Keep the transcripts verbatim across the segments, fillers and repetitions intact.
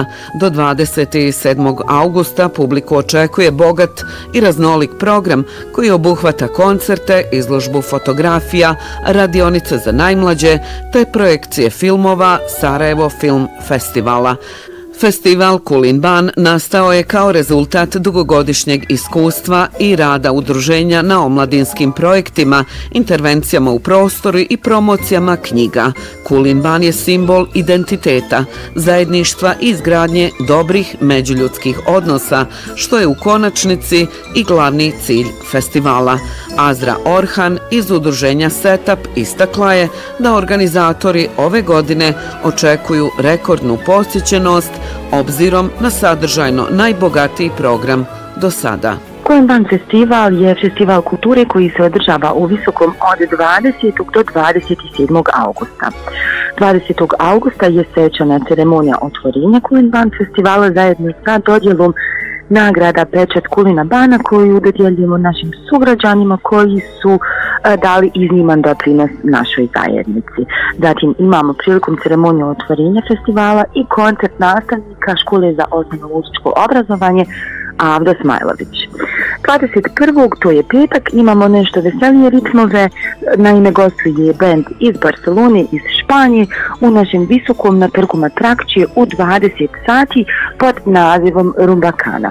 do dvadeset sedmog augusta publiku očekuje bogat i raznolik program koji obuhvata koncerte, izložbu fotografija, radionice za najmlađe te projekcije filmova Sarajevo Film Festivala. Festival Kulin Ban nastao je kao rezultat dugogodišnjeg iskustva i rada udruženja na omladinskim projektima, intervencijama u prostoru i promocijama knjiga. Kulin Ban je simbol identiteta, zajedništva i izgradnje dobrih međuljudskih odnosa, što je u konačnici i glavni cilj festivala. Azra Orhan iz udruženja Setup istakla je da organizatori ove godine očekuju rekordnu posjećenost obzirom na sadržajno najbogatiji program do sada. Kulin Ban festival je festival kulture koji se održava u Visokom od dvadesetog do dvadeset sedmog augusta. dvadesetog augusta je svečana ceremonija otvorenja Kulin Ban festivala zajedno sa dodjelom nagrada Pečat Kulina Bana koju dodjeljujemo našim sugrađanima koji su a, dali izniman doprinos našoj zajednici. Zatim imamo prilikom ceremonije otvorenja festivala i koncert nastavnika škole za osnovno muzičko obrazovanje Avdo Smajlović. dvadeset prvog to je petak, imamo nešto veselije ritmove, naime gostuje band iz Barcelone, iz Španije, u našem Visokom na trgu Matrakčije u dvadeset sati pod nazivom Rumbakana.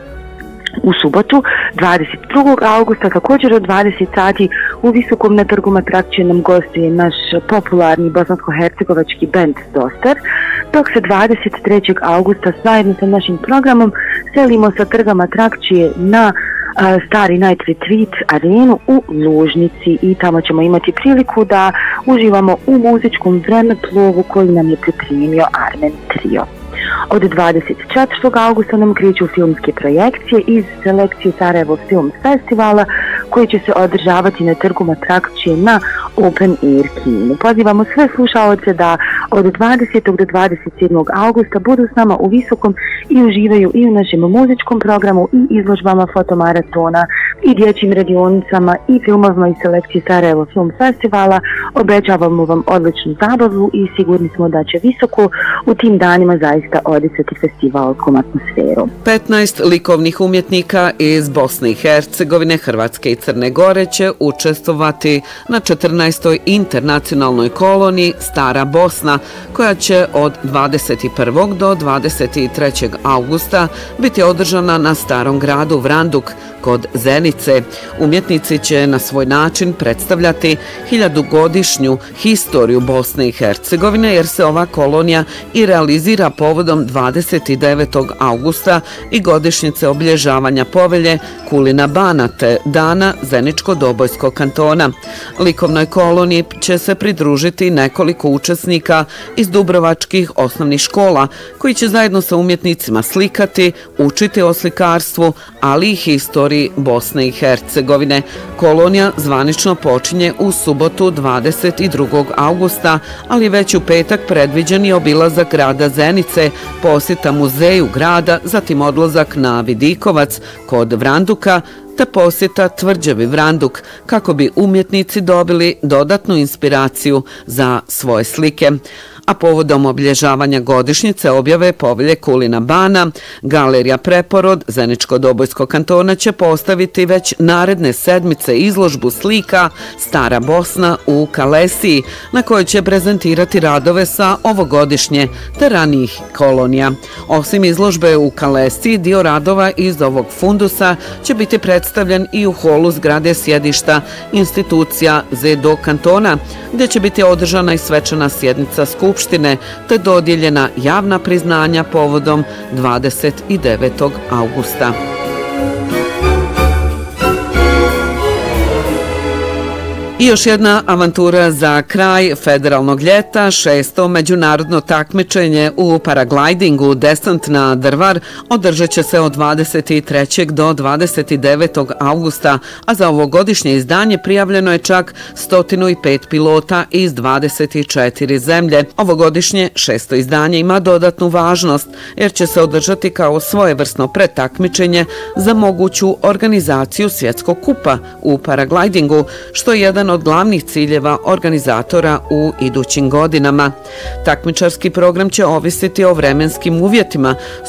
U subotu, dvadeset drugog augusta, također od dvadeset sati, u Visokom na trgu Matrakčije nam gostuje naš popularni bosansko-hercegovački band Dostar, dok se dvadeset trećeg augusta zajedno sa našim programom selimo sa trga Matrakčije na a, Stari Night Retreat arenu u Lužnici i tamo ćemo imati priliku da uživamo u muzičkom vremeplovu koji nam je pripremio Armen Trio. Od dvadeset četvrtog augusta nam kreću filmske projekcije iz selekcije Sarajevo Film Festivala koji će se održavati na trgu Matrakčije na Open Air kinu. Pozivamo sve slušaoce da od dvadesetog do dvadeset sedmog augusta budu s nama u Visokom i uživaju i u našem muzičkom programu i izložbama fotomaratona i dječjim radionicama i filmovima iz selekcije Sarajevo Film Festivala. Obećavamo vam odličnu zabavu i sigurni smo da će Visoko u tim danima zaista odisati festivalskom atmosferom. petnaest likovnih umjetnika iz Bosne i Hercegovine, Hrvatske i Crne Gore će učestvovati na četrnaestoj internacionalnoj koloniji Stara Bosna, koja će od dvadeset prvog do dvadeset trećeg augusta biti održana na Starom gradu Vranduk kod Zenice. Umjetnici će na svoj način predstavljati hiljadugodišnju historiju Bosne i Hercegovine, jer se ova kolonija i realizira povodom dvadeset devetog augusta i godišnjice obilježavanja povelje Kulina Bana te dana Zeničko-Dobojskog kantona. Likovnoj koloniji će se pridružiti nekoliko učesnika iz dubrovačkih osnovnih škola koji će zajedno sa umjetnicima slikati, učiti o slikarstvu, ali i historiji Bosne i Hercegovine. Kolonija zvanično počinje u subotu dvadeset drugog augusta, ali već u petak predviđen je obilazak grada Zenice, posjeta muzeju grada, zatim odlazak na Vidikovac kod Vranduka, te posjeta tvrđavi Vranduk kako bi umjetnici dobili dodatnu inspiraciju za svoje slike. A povodom obilježavanja godišnjice objave povelje Kulina Bana, Galerija Preporod Zeničko-Dobojskog kantona će postaviti već naredne sedmice izložbu slika Stara Bosna u Kalesiji, na kojoj će prezentirati radove sa ovogodišnje te ranijih kolonija. Osim izložbe u Kalesiji, dio radova iz ovog fundusa će biti predstavljen i u holu zgrade sjedišta institucija ZEDO kantona, gdje će biti održana i svečana sjednica skupštine te dodijeljena javna priznanja povodom dvadeset devetog augusta. I još jedna avantura za kraj federalnog ljeta, šesto međunarodno takmičenje u paraglidingu Descent na Drvar održat će se od dvadeset trećeg do dvadeset devetog augusta, a za ovogodišnje izdanje prijavljeno je čak sto pet pilota iz dvadeset četiri zemlje. Ovogodišnje šesto izdanje ima dodatnu važnost jer će se održati kao svojevrsno pretakmičenje za moguću organizaciju svjetskog kupa u paraglidingu, što je jedan od glavnih ciljeva organizatora u idućim godinama. Takmičarski program će ovisiti o vremenskim uvjetima,